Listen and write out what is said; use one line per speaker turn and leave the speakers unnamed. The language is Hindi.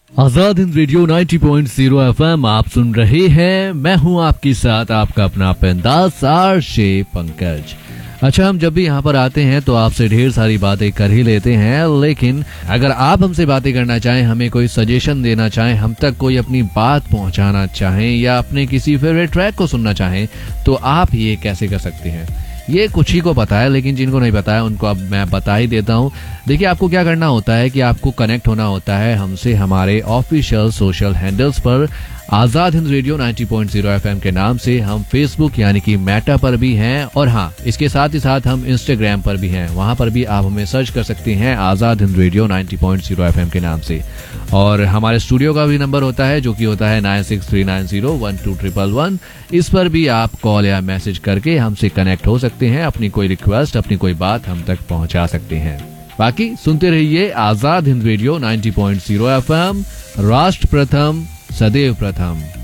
आजाद हिंद रेडियो 90.0 एफएम आप सुन रहे हैं। मैं हूं आपके साथ आपका अपना पेंदास आरजे पंकज। अच्छा, हम जब भी यहाँ पर आते हैं तो आपसे ढेर सारी बातें कर ही लेते हैं, लेकिन अगर आप हमसे बातें करना चाहें, हमें कोई सजेशन देना चाहें, हम तक कोई अपनी बात पहुंचाना चाहें या अपने किसी फेवरेट ट्रैक को सुनना चाहें, तो आप ये कैसे कर सकते हैं? ये कुछ ही को पता है, लेकिन जिनको नहीं पता है उनको अब मैं बता ही देता हूँ। देखिए, आपको क्या करना होता है कि आपको कनेक्ट होना होता है हमसे हमारे ऑफिशियल सोशल हैंडल्स पर। आजाद हिंद रेडियो 90.0 एफएम के नाम से हम फेसबुक यानी कि मेटा पर भी हैं, और हाँ, इसके साथ ही साथ हम इंस्टाग्राम पर भी हैं। वहां पर भी आप हमें सर्च कर सकते हैं आजाद हिंद रेडियो 90.0 एफएम के नाम से। और हमारे स्टूडियो का भी नंबर होता है, जो कि होता है 9639012111। इस पर भी आप कॉल या मैसेज करके हमसे कनेक्ट हो सकते हैं, अपनी कोई रिक्वेस्ट, अपनी कोई बात हम तक पहुंचा सकते हैं। बाकी सुनते रहिए आजाद हिंद रेडियो 90.0 एफएम, राष्ट्र प्रथम सदैव प्रथम।